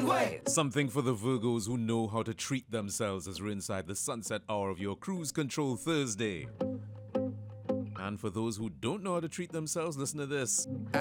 Something for the Virgos who know how to treat themselves as we're inside the sunset hour of your Cruise Control Thursday. And for those who don't know how to treat themselves, listen to this.